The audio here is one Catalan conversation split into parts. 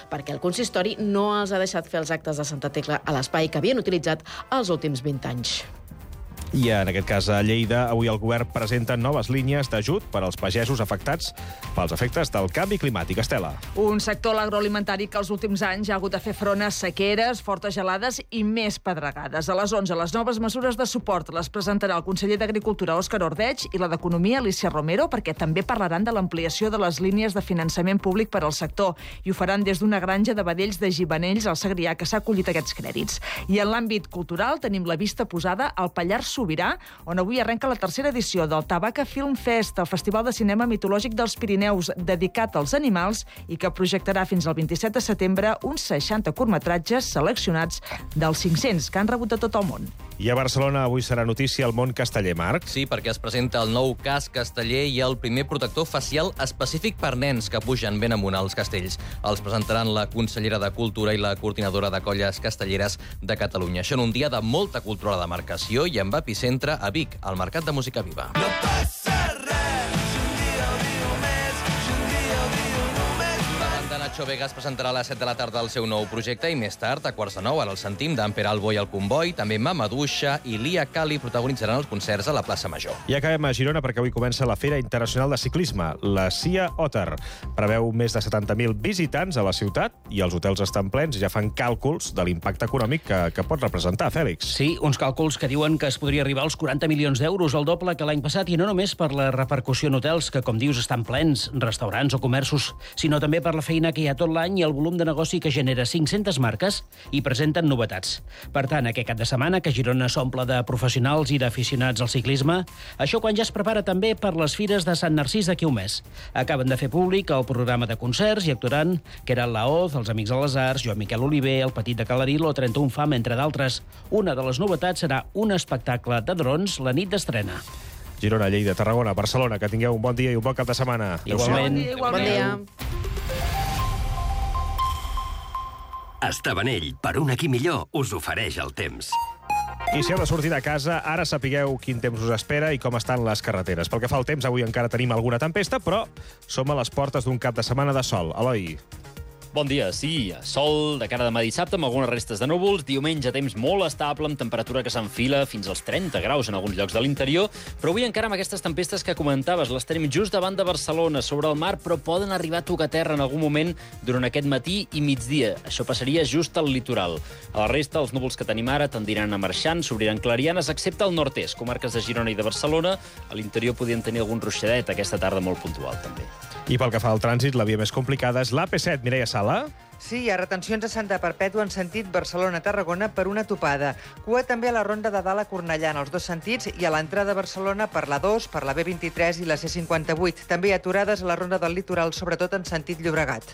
perquè el consistori no els ha deixat fer els actes de Santa Tecla a l'espai que havien utilitzat els últims 20 anys. I en aquest cas a Lleida, avui el govern presenta noves línies d'ajut per als pagesos afectats pels efectes del canvi climàtic. Estela. Un sector l'agroalimentari que els últims anys ha hagut de fer front a sequeres, fortes gelades i més pedregades. A les 11, les noves mesures de suport les presentarà el conseller d'Agricultura, Òscar Ordeig, i la d'Economia, Alícia Romero, perquè també parlaran de l'ampliació de les línies de finançament públic per al sector. I ho faran des d'una granja de vedells de Gimenells, al Segrià, que s'ha acollit aquests crèdits. I en l'àmbit cultural tenim la vista posada al Pallars Sobirà, on avui arrenca la tercera edició del Tabaca Film Fest, el festival de cinema mitològic dels Pirineus, dedicat als animals i que projectarà fins al 27 de setembre uns 60 curtmetratges seleccionats dels 500 que han rebut de tot el món. I a Barcelona avui serà notícia el món casteller, Marc. Sí, perquè es presenta el nou casc casteller i el primer protector facial específic per nens que pugen ben amunt als castells. Els presentaran la consellera de Cultura i la coordinadora de colles castelleres de Catalunya. Això en un dia de molta cultura de demarcació i amb epicentre a Vic, al Mercat de Música Viva. No passa res, un dia ho diu més, un dia ho diu només. La banda Nacho Vegas presentarà a les 7 de la tarda el seu nou projecte i més tard, a quarts de 9, ara el sentim, d'Amper Albo i el Comboi, també Mamadouxa i Lia Kali protagonitzaran els concerts a la plaça Major. I acabem a Girona perquè avui comença la Fira Internacional de Ciclisme, la CIA Otter. Preveu més de 70.000 visitants a la ciutat i els hotels estan plens i ja fan càlculs de l'impacte econòmic que pot representar, Fèlix. Sí, uns càlculs que diuen que es podria arribar als 40 milions d'euros, el doble que l'any passat, i no només per la repercussió en hotels, que, com dius, estan plens, restaurants o comerços, sinó també per la feina que hi ha tot l'any i el volum de negoci que genera 500 marques i presenten novetats. Per tant, aquest cap de setmana, que Girona s'omple de professionals i d'aficionats al ciclisme, això quan ja es prepara també per les fires de Sant Narcís d'aquí un mes. Acaben de fer públic el programa de concerts i actuaran Queralt Laoz, els Amics de les Arts, Joan Miquel Oliver, el Petit de Calaril o 31 Fam, entre d'altres. Una de les novetats serà un espectacle de drons la nit d'estrena. Girona, Lleida, Tarragona, Barcelona, que tingueu un bon dia i un bon cap de setmana. Igualment. Bon dia. Estabanell, per un aquí millor, us ofereix el temps. I si heu de sortir de casa, ara sapigueu quin temps us espera i com estan les carreteres. Pel que fa al temps, avui encara tenim alguna tempesta, però som a les portes d'un cap de setmana de sol. Eloi. Bon dia, sí, sol de cara a demà dissabte amb algunes restes de núvols, diumenge temps molt estable amb temperatura que s'enfila fins als 30 graus en alguns llocs de l'interior, però avui encara amb aquestes tempestes que comentaves, les tenim just davant de Barcelona, sobre el mar, però poden arribar a tocar terra en algun moment durant aquest matí i migdia. Això passaria just al litoral. A la resta, els núvols que tenim ara tendiran a marxant, s'obriran clarianes, excepte al nord-est, comarques de Girona i de Barcelona. A l'interior podien tenir algun ruixadet aquesta tarda molt puntual, també. I pel que fa al trànsit, la via més complicada és l'AP7, Mireia Sala. Sí, hi ha retencions a Santa Perpètua en sentit Barcelona-Tarragona per una topada. Cua també a la ronda de dalt a Cornellà en els dos sentits i a l'entrada a Barcelona per la 2, per la B23 i la C58. També hi ha aturades a la ronda del litoral, sobretot en sentit Llobregat.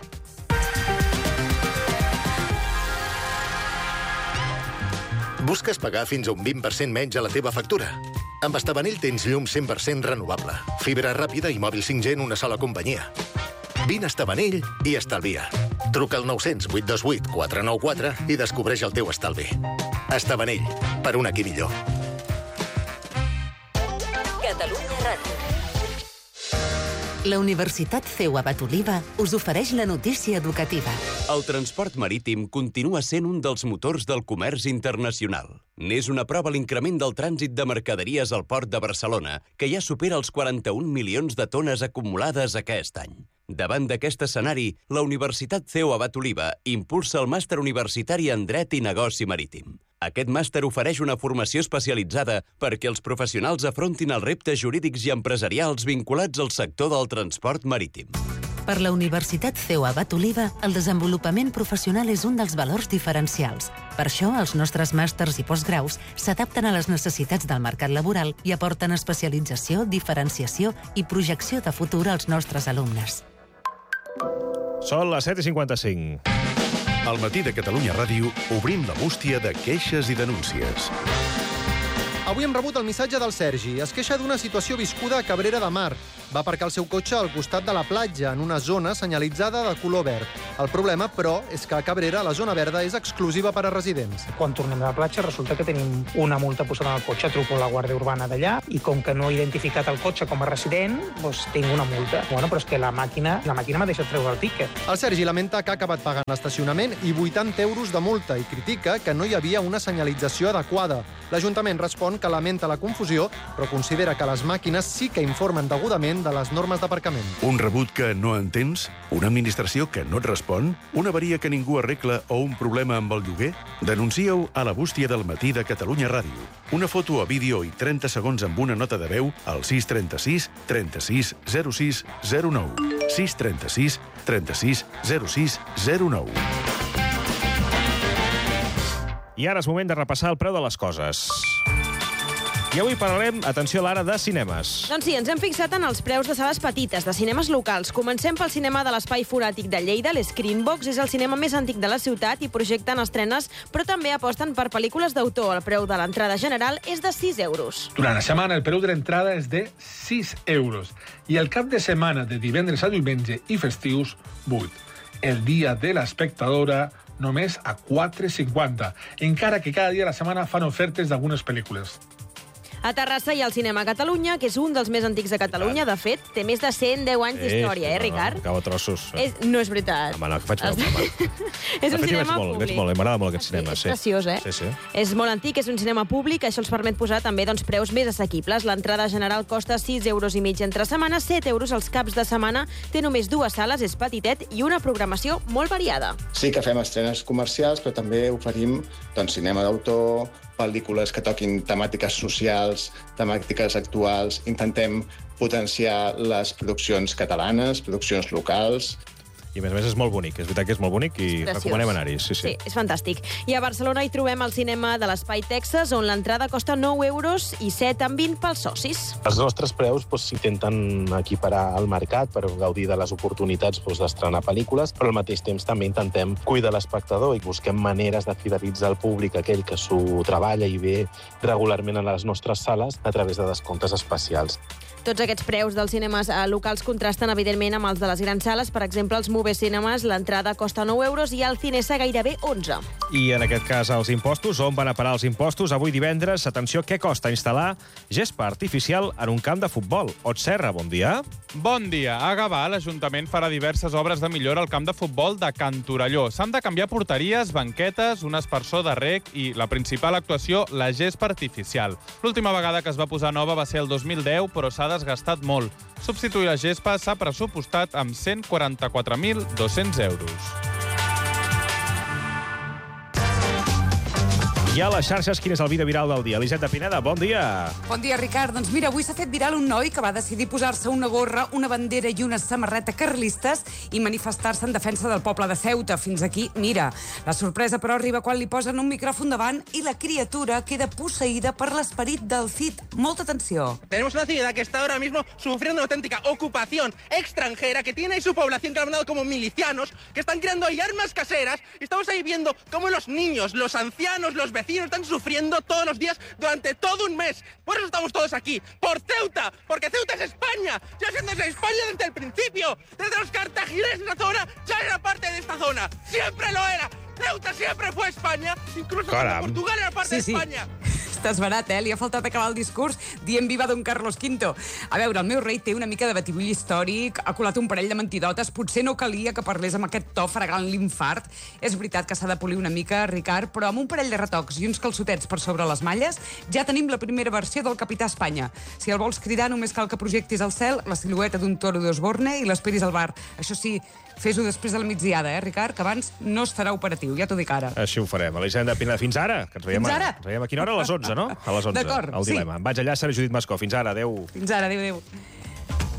Busques pagar fins a un 20% menys a la teva factura? Amb Estabanell tens llum 100% renovable, fibra ràpida i mòbil 5G en una sola companyia. Vine a Estabanell i estalvia. Truca al 900 828 494 i descobreix el teu estalvi. Estabanell, per un aquí millor. Catalunya Ràdio. La Universitat CEU Abat Oliva us ofereix la notícia educativa. El transport marítim continua sent un dels motors del comerç internacional. N'és una prova l'increment del trànsit de mercaderies al port de Barcelona, que ja supera els 41 milions de tones acumulades aquest any. Davant d'aquest escenari, la Universitat CEU Abat Oliva impulsa el màster universitari en Dret i Negoci Marítim. Aquest màster ofereix una formació especialitzada perquè els professionals afrontin els reptes jurídics i empresarials vinculats al sector del transport marítim. Per la Universitat CEU Abat Oliva, el desenvolupament professional és un dels valors diferencials. Per això, els nostres màsters i postgraus s'adapten a les necessitats del mercat laboral i aporten especialització, diferenciació i projecció de futur als nostres alumnes. Són les 7:55. Al matí de Catalunya Ràdio obrim la bústia de queixes i denúncies. Avui hem rebut el missatge del Sergi. Es queixa d'una situació viscuda a Cabrera de Mar. va aparcar el seu cotxe al costat de la platja, en una zona senyalitzada de color verd. El problema, però, és que a Cabrera la zona verda és exclusiva per a residents. Quan tornem de la platja resulta que tenim una multa posada al cotxe, truco a la Guàrdia Urbana d'allà i com que no he identificat el cotxe com a resident, doncs tinc una multa. Bueno, però és que la màquina m'ha deixat treure el tíquet. El Sergi lamenta que ha acabat pagant l'estacionament i 80 euros de multa i critica que no hi havia una senyalització adequada. L'Ajuntament respon que lamenta la confusió, però considera que les màquines sí que informen degudament de les normes d'aparcament. Un rebut que no entens? Una administració que no et respon? Una avaria que ningú arregla o un problema amb el lloguer? Denuncia-ho a la bústia del matí de Catalunya Ràdio. Una foto o vídeo i 30 segons amb una nota de veu al 636 36 06 09. 636 36 06 09. I ara és moment de repassar el preu de les coses. I avui parlarem, atenció, Lara, de cinemes. Doncs sí, ens hem fixat en els preus de sales petites, de cinemes locals. Comencem pel cinema de l'Espai Foràtic de Lleida. L'Screenbox és el cinema més antic de la ciutat i projecten estrenes, però també aposten per pel·lícules d'autor. El preu de l'entrada general és de 6 euros. Durant la setmana, el preu de l'entrada és de 6 euros. I el cap de setmana, de divendres a diumenge i festius, 8. El dia de l'espectadora, només a 4,50, encara que cada dia de la setmana fan ofertes d'algunes pel·lícules. A Terrassa hi ha el Cinema Catalunya, que és un dels més antics de Catalunya. De fet, té més de 110 anys d'història, Ricard? Acaba trossos. No és veritat. Home, no, que faig broma. És un cinema públic. Veig molt, m'agrada molt aquest cinema. És preciós, eh? Sí. És molt antic, és un cinema públic, això els permet posar també preus més assequibles. L'entrada general costa 6,5 euros entre setmana, 7 euros els caps de setmana, té només 2 sales, és petitet i una programació molt variada. Sí que fem estrenes comercials, però també oferim cinema d'autor, pel·lícules que toquin temàtiques socials, temàtiques actuals. Intentem potenciar les produccions catalanes, produccions locals. I, a més és molt bonic. És veritat que és molt bonic i recomanem anar-hi. Sí, és fantàstic. I a Barcelona hi trobem el cinema de l'Espai Texas, on l'entrada costa 9 euros i 7,20 pels socis. Els nostres preus s'intenten equiparar al mercat per gaudir de les oportunitats d'estrenar pel·lícules, però al mateix temps també intentem cuidar l'espectador i busquem maneres de fidelitzar el públic, aquell que s'ho treballa i ve regularment a les nostres sales a través de descomptes especials. Tots aquests preus dels cinemes locals contrasten, evidentment, amb els de les grans sales. Per exemple, els Move Cinemes, l'entrada costa 9 euros i el Cinesa gairebé 11. I en aquest cas, els impostos. On van a parar els impostos? Avui divendres, atenció, què costa instal·lar gespa artificial en un camp de futbol? Ot Serra, bon dia. Bon dia. A Gavà, l'Ajuntament farà diverses obres de millora al camp de futbol de Can Torelló. S'han de canviar porteries, banquetes, un aspersor de rec i la principal actuació, la gespa artificial. L'última vegada que es va posar nova va ser el 2010, però s'ha desgastat molt. Substituir la gespa s'ha pressupostat amb 144.200 euros. I a les xarxes, quin és el vídeo viral del dia? Elisenda de Pineda, bon dia. Bon dia, Ricard. Doncs mira, avui s'ha fet viral un noi que va decidir posar-se una gorra, una bandera i una samarreta carlistes i manifestar-se en defensa del poble de Ceuta. Fins aquí, mira. La sorpresa, però, arriba quan li posen un micròfon davant i la criatura queda posseïda per l'esperit del Cid. Molta atenció. Tenemos una ciudad que está ahora mismo sufriendo una auténtica ocupación extranjera, que tiene ahí su población que han mandado como milicianos, que están creando ahí armas caseras, y estamos ahí viendo cómo los niños, los ancianos, los vecinos están sufriendo todos los días durante todo un mes. Por eso estamos todos aquí, por Ceuta, porque Ceuta es España. Ya siendo España desde el principio, desde los cartagineses de esta zona, ya era parte de esta zona. Siempre lo era. Ceuta siempre fue España, incluso cuando Portugal era parte de España. Estàs barat, Li ha faltat acabar el discurs dient viva Don Carlos V. A veure, el meu rei té una mica de batibull històric, ha colat un parell de mentidotes, potser no calia que parlés amb aquest to fregant l'infart. És veritat que s'ha de polir una mica, Ricard, però amb un parell de retocs i uns calçotets per sobre les malles ja tenim la primera versió del Capità Espanya. Si el vols cridar, només cal que projectis al cel la silueta d'un toro d'Osborne i l'esperis al bar. Això sí, fes-ho després de la migdiada, Ricard, que abans no estarà operatiu, ja t'ho dic ara. Així ho farem. Elisenda de Pineda, fins ara. Que ens veiem, Fins ara. Ens veiem a quina hora? A les 11, no? A les 11. D'acord, El dilema. Em vaig allà, serà Judit Mascó. Fins ara, adeu. Fins ara, adeu.